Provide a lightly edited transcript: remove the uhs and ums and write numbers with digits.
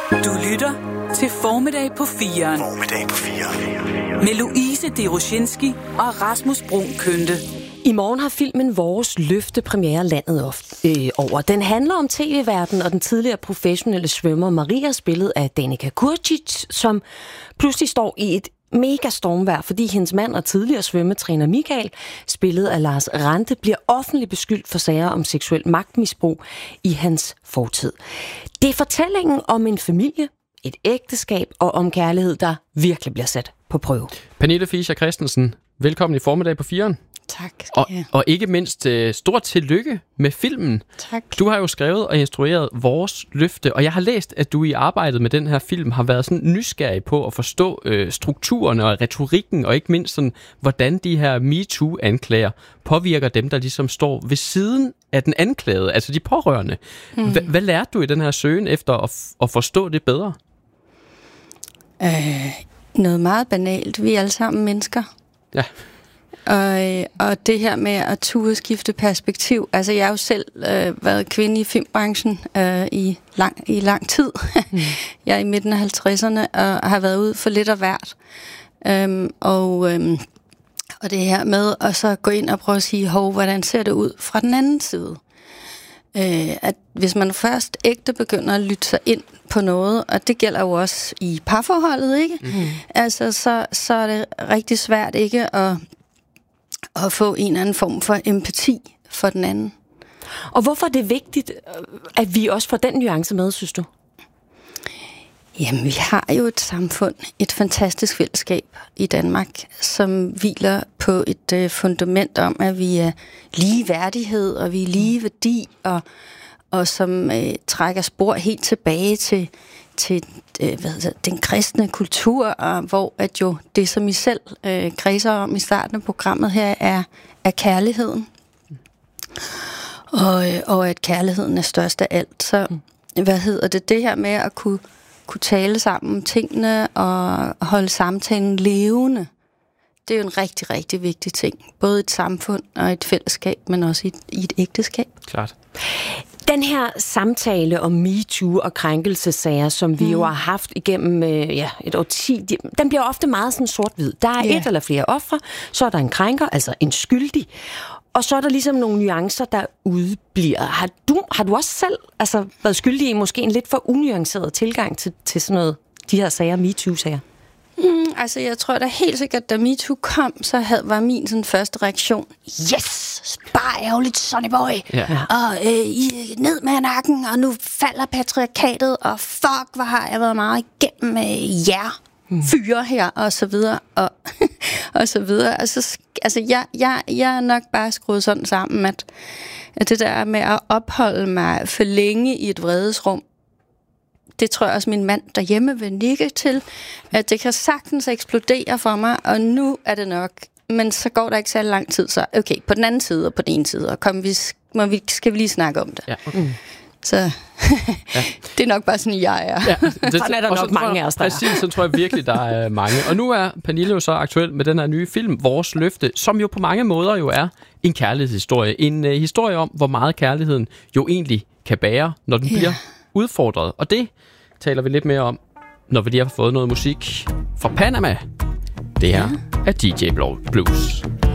Du lytter til Formiddag på 4'eren. Formiddag på 4'eren. Med Louise Deroshinski og Rasmus Bruun Kønte. I morgen har filmen Vores Løfte premiere landet over. Den handler om tv-verdenen og den tidligere professionelle svømmer Maria, spillet af Danica Curcic, som pludselig står i et mega stormvejr, fordi hendes mand og tidligere svømmetræner Michael, spillet af Lars Ranthe, bliver offentligt beskyldt for sager om seksuel magtmisbrug i hans fortid. Det er fortællingen om en familie, et ægteskab og om kærlighed, der virkelig bliver sat på prøve. Pernille Fischer Christensen, velkommen i Formiddag på 4'eren. Tak skal jeg. Og ikke mindst stort tillykke med filmen. Tak. Du har jo skrevet og instrueret Vores Løfte, og jeg har læst, at du i arbejdet med den her film har været sådan nysgerrig på at forstå strukturerne og retorikken, og ikke mindst sådan, hvordan de her MeToo-anklager påvirker dem, der ligesom står ved siden af den anklagede, altså de pårørende. Hvad lærte du i den her søgen efter at forstå det bedre? Noget meget banalt. Vi er alle sammen mennesker. Ja. Og det her med at turde skifte perspektiv. Altså, jeg har jo selv været kvinde i filmbranchen i lang tid. Jeg er i midten af 50'erne og har været ude for lidt af hvert. Og det her med at så gå ind og prøve at sige, hvordan ser det ud fra den anden side? At hvis man først ægte begynder at lytte sig ind på noget, og det gælder jo også i parforholdet, ikke? Altså, så er det rigtig svært ikke at få en eller anden form for empati for den anden. Og hvorfor er det vigtigt, at vi også får den nuance med, synes du? Jamen, vi har jo et samfund, et fantastisk fællesskab i Danmark, som hviler på et fundament om, at vi er lige værdighed, og vi er lige værdi, og som trækker spor helt tilbage til den kristne kultur, og hvor at jo det, som I selv kredser om i starten af programmet her, er kærligheden. Og at kærligheden er størst af alt. Så det her med at kunne tale sammen om tingene og holde samtalen levende, det er jo en rigtig, rigtig vigtig ting. Både i et samfund og et fællesskab, men også i et ægteskab. Klart. Den her samtale om MeToo og krænkelsesager, som vi jo har haft igennem et årti, den bliver ofte meget sådan sort-hvid. Der er et eller flere ofre, så er der en krænker, altså en skyldig, og så er der ligesom nogle nuancer, der udbliver. Har du også selv været skyldig i måske en lidt for unuanceret tilgang til sådan noget, de her sager, MeToo-sager? Altså, jeg tror da helt sikkert, da MeToo kom, så var min sådan første reaktion, yes, bare ærgerligt, Sonny Boy, og ned med nakken, og nu falder patriarkatet, og fuck, hvor har jeg været meget igennem jer fyre her, og så videre, og så videre. Altså, jeg er nok bare skruet sådan sammen, at det der med at opholde mig for længe i et vredesrum, det tror jeg også min mand derhjemme vil nikke til, at det kan sagtens eksplodere for mig, og nu er det nok. Men så går der ikke så lang tid, så okay, på den anden side og på den ene side, og skal vi lige snakke om det. Ja, okay. Så det er nok bare sådan, jeg er. Ja, sådan er der nok mange af os, der præcis, så tror jeg virkelig, der er mange. Og nu er Pernille jo så aktuel med den her nye film, Vores Løfte, som jo på mange måder jo er en kærlighedshistorie. En historie om, hvor meget kærligheden jo egentlig kan bære, når den bliver udfordret. Og det taler vi lidt mere om, når vi lige har fået noget musik fra Panama. Det her er DJ Blues.